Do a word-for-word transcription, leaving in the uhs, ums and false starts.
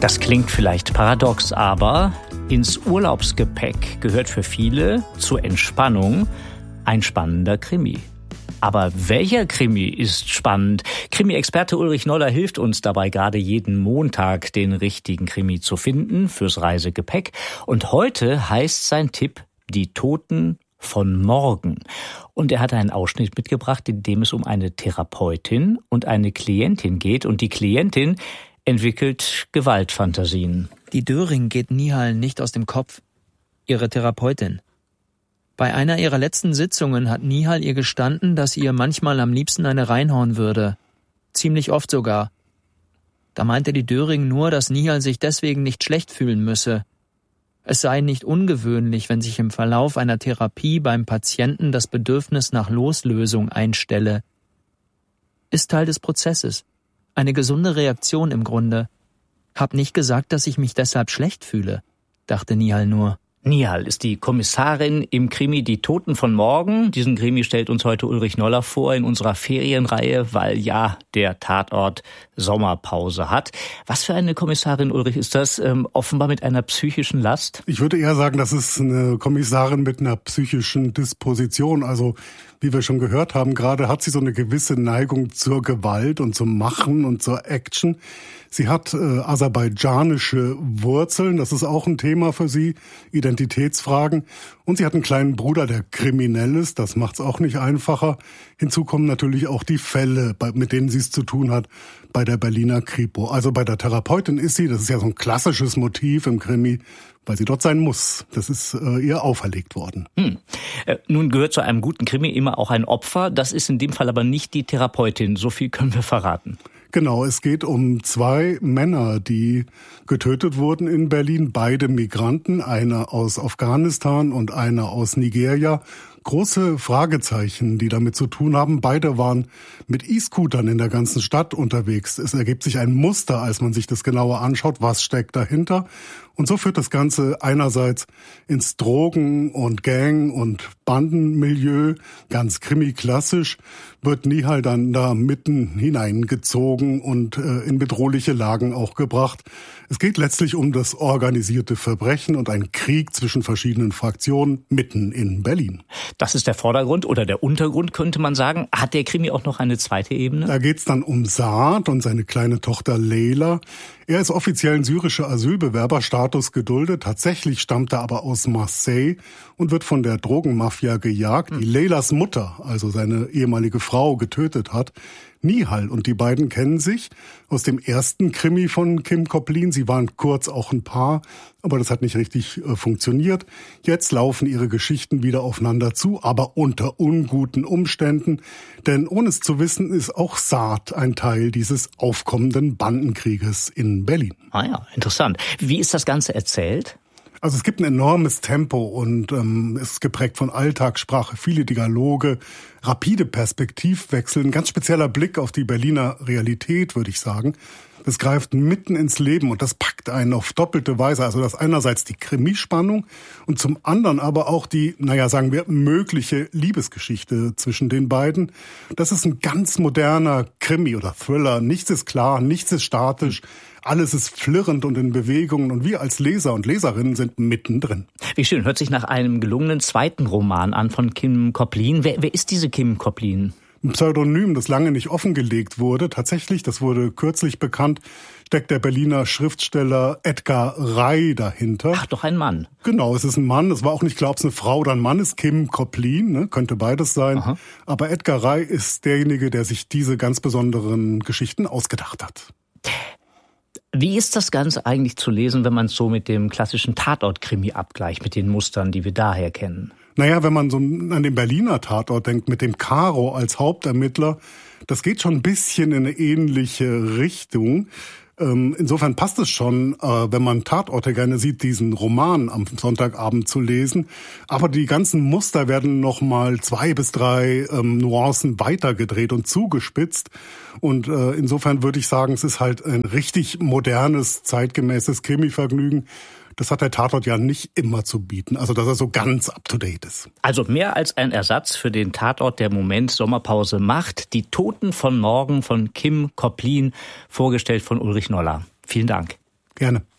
Das klingt vielleicht paradox, aber ins Urlaubsgepäck gehört für viele zur Entspannung ein spannender Krimi. Aber welcher Krimi ist spannend? Krimi-Experte Ulrich Noller hilft uns dabei gerade jeden Montag, den richtigen Krimi zu finden fürs Reisegepäck. Und heute heißt sein Tipp Die Toten von morgen. Und er hat einen Ausschnitt mitgebracht, in dem es um eine Therapeutin und eine Klientin geht. Und die Klientin entwickelt Gewaltfantasien. Die Döring geht Nihal nicht aus dem Kopf. Ihre Therapeutin. Bei einer ihrer letzten Sitzungen hat Nihal ihr gestanden, dass ihr manchmal am liebsten eine reinhauen würde. Ziemlich oft sogar. Da meinte die Döring nur, dass Nihal sich deswegen nicht schlecht fühlen müsse. Es sei nicht ungewöhnlich, wenn sich im Verlauf einer Therapie beim Patienten das Bedürfnis nach Loslösung einstelle. Ist Teil des Prozesses. Eine gesunde Reaktion im Grunde. Hab nicht gesagt, dass ich mich deshalb schlecht fühle, dachte Nihal nur. Nihal ist die Kommissarin im Krimi Die Toten von morgen. Diesen Krimi stellt uns heute Ulrich Noller vor in unserer Ferienreihe, weil ja der Tatort Sommerpause hat. Was für eine Kommissarin, Ulrich, ist das? Ähm, offenbar mit einer psychischen Last? Ich würde eher sagen, das ist eine Kommissarin mit einer psychischen Disposition. Also, wie wir schon gehört haben, gerade hat sie so eine gewisse Neigung zur Gewalt und zum Machen und zur Action. Sie hat äh, aserbaidschanische Wurzeln, das ist auch ein Thema für sie, Identitätsfragen. Und sie hat einen kleinen Bruder, der kriminell ist, das macht es auch nicht einfacher. Hinzu kommen natürlich auch die Fälle, mit denen sie es zu tun hat, bei der Berliner Kripo. Also bei der Therapeutin ist sie, das ist ja so ein klassisches Motiv im Krimi, weil sie dort sein muss. Das ist äh, ihr auferlegt worden. Hm. Äh, nun gehört zu einem guten Krimi immer auch ein Opfer. Das ist in dem Fall aber nicht die Therapeutin. So viel können wir verraten. Genau, es geht um zwei Männer, die getötet wurden in Berlin. Beide Migranten, einer aus Afghanistan und einer aus Nigeria. Große Fragezeichen, die damit zu tun haben. Beide waren mit E-Scootern in der ganzen Stadt unterwegs. Es ergibt sich ein Muster, als man sich das genauer anschaut. Was steckt dahinter? Und so führt das Ganze einerseits ins Drogen- und Gang- und Bandenmilieu, ganz krimi-klassisch, wird Nihal dann da mitten hineingezogen und äh, in bedrohliche Lagen auch gebracht. Es geht letztlich um das organisierte Verbrechen und einen Krieg zwischen verschiedenen Fraktionen mitten in Berlin. Das ist der Vordergrund oder der Untergrund, könnte man sagen. Hat der Krimi auch noch eine zweite Ebene? Da geht's dann um Saad und seine kleine Tochter Leyla. Er ist offiziell ein syrischer Asylbewerber, Status geduldet. Tatsächlich stammt er aber aus Marseille und wird von der Drogenmafia gejagt, die Leylas Mutter, also seine ehemalige Frau, getötet hat. Nihal und die beiden kennen sich aus dem ersten Krimi von Kim Koplin. Sie waren kurz auch ein Paar, aber das hat nicht richtig äh, funktioniert. Jetzt laufen ihre Geschichten wieder aufeinander zu, aber unter unguten Umständen. Denn ohne es zu wissen, ist auch Saad ein Teil dieses aufkommenden Bandenkrieges in Berlin. Ah ja, interessant. Wie ist das Ganze erzählt? Also es gibt ein enormes Tempo und ähm, es ist geprägt von Alltagssprache, viele Dialoge, rapide Perspektivwechsel, ein ganz spezieller Blick auf die Berliner Realität, würde ich sagen. Das greift mitten ins Leben und das packt einen auf doppelte Weise. Also das einerseits die Krimispannung und zum anderen aber auch die, naja, sagen wir, mögliche Liebesgeschichte zwischen den beiden. Das ist ein ganz moderner Krimi oder Thriller. Nichts ist klar, nichts ist statisch. Alles ist flirrend und in Bewegung und wir als Leser und Leserinnen sind mittendrin. Wie schön, hört sich nach einem gelungenen zweiten Roman an von Kim Koplin. Wer, wer ist diese Kim Koplin? Ein Pseudonym, das lange nicht offengelegt wurde. Tatsächlich, das wurde kürzlich bekannt, steckt der Berliner Schriftsteller Edgar Rey dahinter. Ach, doch ein Mann. Genau, es ist ein Mann. Es war auch nicht klar, ob es eine Frau oder ein Mann ist. Kim Koplin, ne? Könnte beides sein. Aha. Aber Edgar Rey ist derjenige, der sich diese ganz besonderen Geschichten ausgedacht hat. Wie ist das Ganze eigentlich zu lesen, wenn man es so mit dem klassischen Tatort-Krimi abgleicht, mit den Mustern, die wir daher kennen? Naja, wenn man so an den Berliner Tatort denkt, mit dem Caro als Hauptermittler, das geht schon ein bisschen in eine ähnliche Richtung. Insofern passt es schon, wenn man Tatorte gerne sieht, diesen Roman am Sonntagabend zu lesen. Aber die ganzen Muster werden noch mal zwei bis drei ähm, Nuancen weitergedreht und zugespitzt. Und äh, insofern würde ich sagen, es ist halt ein richtig modernes, zeitgemäßes Krimi-Vergnügen. Das hat der Tatort ja nicht immer zu bieten, also dass er so ganz up-to-date ist. Also mehr als ein Ersatz für den Tatort, der im Moment Sommerpause macht. Die Toten von morgen von Kim Koplin, vorgestellt von Ulrich Noller. Vielen Dank. Gerne.